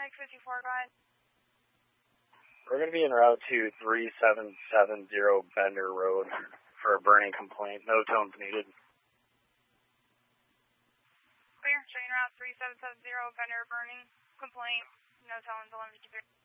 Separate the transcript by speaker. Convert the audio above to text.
Speaker 1: Mike 54, go ahead.
Speaker 2: We're going to be en route to 3770 Bender Road for a burning complaint. No tones needed.
Speaker 1: Clear. Showing route 3770 Bender burning complaint. No tones, 1153.